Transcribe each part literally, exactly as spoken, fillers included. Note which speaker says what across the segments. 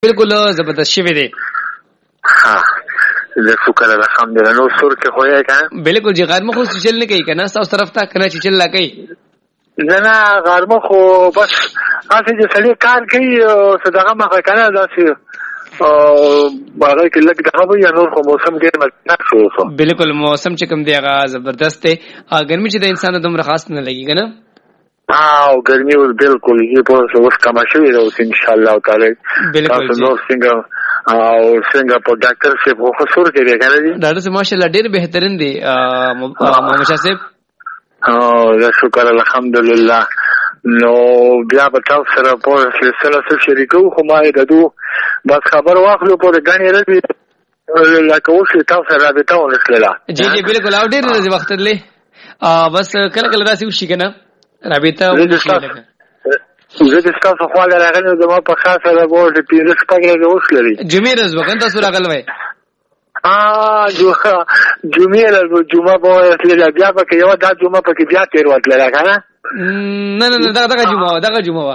Speaker 1: بالکل زبردست شوی دی.
Speaker 2: ها زه شکر الحمدلله. نو سور کې خویا کنه
Speaker 1: بالکل جی غرمه خو چل نه کوي کنه تاسو طرف ته کنه چې چل لا کوي
Speaker 2: زنا غرمه خو بس اته چې سړی کار کوي صدقه مخه کنه داسې او باغ کې لګ دغه وي نور خو موسم کې مزه شو.
Speaker 1: بالکل موسم چې کوم دی هغه زبردست دی. ګرمي چې د انسان دومره خاص نه لګي کنه.
Speaker 2: او ګرمي بالکل یې په اوس کما شوی راو ان شاء الله تعالی.
Speaker 1: بالکل
Speaker 2: نو څنګه او څنګه په ډاکټر شه په خصوص کې دی کنه دي
Speaker 1: ډاکټر شه ماشاءالله ډیر بهترین دی محمد شاه صاحب.
Speaker 2: او شکر الحمدلله. نو بیا به تاسو سره په سلسله سره شریکو خو ما یې ددو بس خبر واخلو په غنی ربي لکه اوس تاسو سره رابطه ونسله.
Speaker 1: جی جی بالکل او ډیر ورځې وخت لري بس کله کله راسي وشي کنه رابطه ونسله.
Speaker 2: زه د تاسو خو له راغلی زما په خاصه د بورډ پیرس پګره اوس لري
Speaker 1: جمعې ورځ وکړ تاسو راغلوي
Speaker 2: ا جوخه جمعې ورځ جمعه به تل بیا به یو دا جمعه په کې بیا تیر وتل راکنه
Speaker 1: نه نه نه دغه جمعه دغه جمعه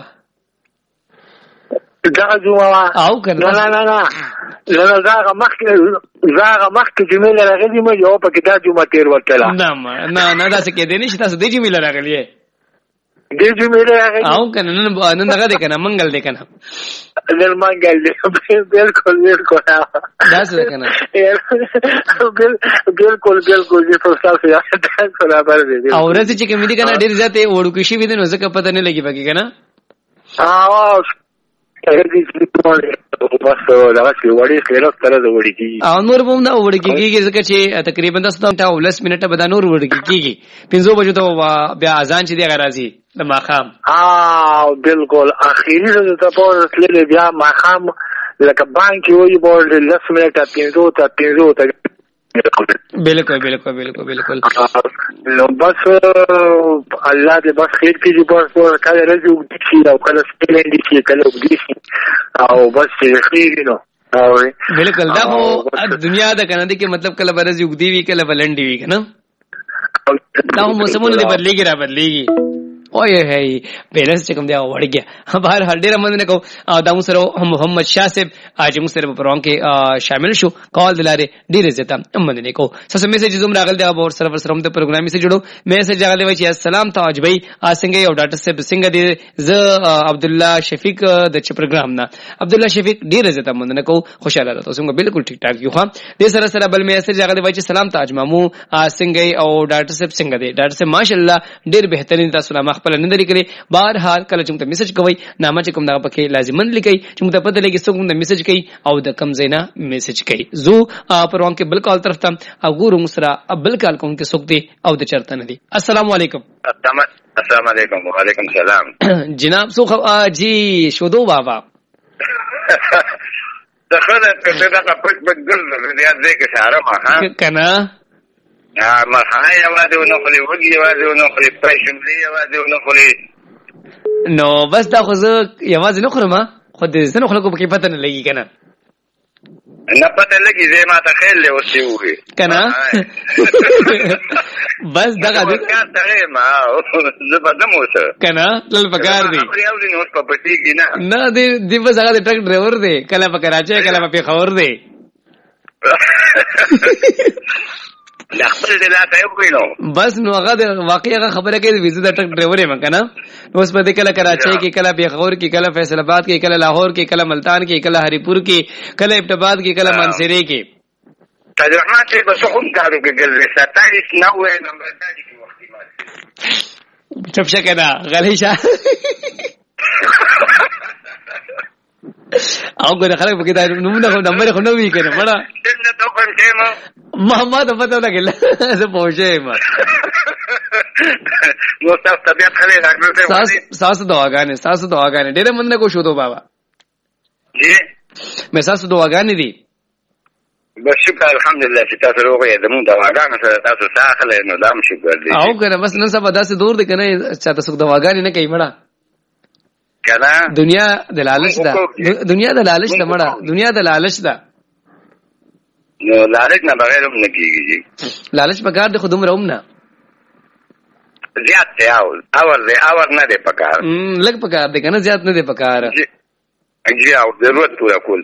Speaker 2: دغه جمعه
Speaker 1: او کنه
Speaker 2: نه نه نه نه نه دغه مخکې دغه مخکې جمعې راغلی مې یو په کې دا جمعه تیر وتل
Speaker 1: نه نه نه دا څه کې دی نشي تاسو د جمعې راغلی
Speaker 2: دې جمعې راغلی
Speaker 1: او کنه نن نن دغه دی کنه منګل دی کنه
Speaker 2: نن منګل دی بالکل بالکل
Speaker 1: دا څه کنه
Speaker 2: بالکل بالکل دې په تاسو یا څنګه برابر دی
Speaker 1: او ورته چې کوم دي کنه ډیر ځاته وړو کې شي ویني نو ځکه پته نه لګي پکې کنه
Speaker 2: او بس دا چې وړي خیرات سره د وړي کی
Speaker 1: او نور به دا وړي کیږي ځکه چې تقریبا تاسو ته ولس منټه به دا نور وړي کیږي پنځو بجو ته بیا اذان چې دی غرازي د ماخام
Speaker 2: اه بالکل اخیری ته په تل بیا ماخام لکه بانک وي بول لس منټه پنځو ته پنځو ته
Speaker 1: بالکل بالکل بالکل بالکل
Speaker 2: نو بس الله دې بس خیر کړي بس کله راځي وګړي او کله سپلندې شي کله وګړي او بس خیر نو
Speaker 1: بالکل دا خو دنیا د کنه دي کې مطلب کله برز وګړي وی کله بلندې وی کنه دا موسمونه دې بدلېږي را بدلېږي اوه هي پیرس چې کوم دی وړګي بهر هر ډیر مننه کو دا مو سره محمد شاه صاحب اج مو سره په پروګرام کې شامل شو کال دلاره ډیر عزت مننه کو سس میسج زوم راغل دی اور سره سره د پروګرام می سره جوړو میسج راغلی وای چې السلام تاج بھائی څنګه یو ډاکټر صاحب څنګه دی ز عبد الله شفیق د چ پروګرام نه عبد الله شفیق ډیر عزت مننه کو خوشاله تاسو څنګه بالکل ټیک ټاک یو خام دې سره سره بل میسج راغلی وای چې سلام تاج مامو څنګه او ډاکټر صاحب څنګه دی ډاکټر صاحب ماشاءالله ډیر بهترین تاسو نه خپل نه لري کړي بهر حال کله چې موږ میسج کوي نامه چې کوم دا پکې لازمن لیکي چې موږ پته لګي څوک موږ میسج کوي او د کم زینا میسج کوي زو پروان کې بل کال طرف ته وګورو مسرا بل کال کوم کې څوک دی او د چرته نه دی. السلام علیکم.
Speaker 3: السلام علیکم. وعلیکم السلام
Speaker 1: جناب سو جی شودو بابا
Speaker 3: دخل کته دا پټ پټ ګل ریاض دې کې ساره ما ها
Speaker 1: کنه
Speaker 3: ما هاي یوازې ونه خوري وږي یوازې ونه خوري پښملي یوازې ونه خوري
Speaker 1: نو بس دا خو زه یوازې نه خورم خو دې زنه خلکو په کې پته نه لګي کنه
Speaker 3: نه پته لګي زه ما ته خیل له وسی وږي
Speaker 1: کنه بس دا غږ
Speaker 3: کار ته ما زه په دمو سره
Speaker 1: کنه تل پکار دی
Speaker 3: خبري او نو په پټي کې نه
Speaker 1: نه دې دې بس هغه ټرک ډرایور دی کله په کراچي کله په پیښور دی
Speaker 3: دا خپل دې لا ته وینو
Speaker 1: بس نو هغه واقعي خبره کوي ویزه د ټرک ډرایور یم کنه اوس په دې کله کراچي کې کله پیښور کې کله فیصل آباد کې کله لاهور کې کله ملتان کې کله هری پور کې کله ابټاباد کې کله منصوري کې
Speaker 3: تجربه چې بس هم کارو کې ګل ستایش نو نمبر دادی کې وختي
Speaker 1: چپ شه کنه غلی شه او ګره خلک پکې دا نمونه خو نمبر خو نو وی کنه مړه
Speaker 3: څنګه ته کوم څه ما
Speaker 1: محمد پته لګل زه پوښې ما
Speaker 3: نو تاسو طبيعت خلې راغله
Speaker 1: ساس ساس دعاګانې ساس دعاګانې ډېر مننه کو شو دو بابا
Speaker 3: جی
Speaker 1: مې ساس دعاګانې دي
Speaker 3: بس شکر الحمدلله چې تاسو روغې زموږ دعاګانې سره تاسو ساخله نو دام شکر دي
Speaker 1: او کنه بس نن سبا داسې دور دي کنه چې تاسو دعاګانې نه کوي مړه
Speaker 3: کنه
Speaker 1: دنیا د لالچ ده دنیا د لالچ ده مړه دنیا د لالچ ده
Speaker 3: نو لالچ نه بغیر هم نه کیږي
Speaker 1: لالچ پکار دي خودم روم نه
Speaker 3: زیات دی اول اول دی اول نه دی پکار
Speaker 1: ام لګ پکار دی کنه زیات نه دی پکار
Speaker 3: جی او ضرورت پورا کول